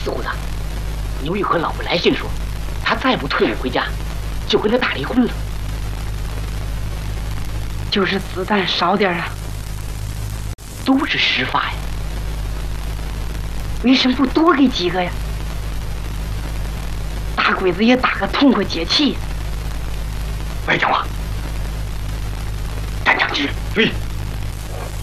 死乎的。牛玉和老婆来信说，他再不退伍回家，就跟他打离婚了。 就是子弹少点啊， 都是实发呀。 为什么不多给几个呀？打鬼子也打个痛快解气。 外讲话，站长之。 对。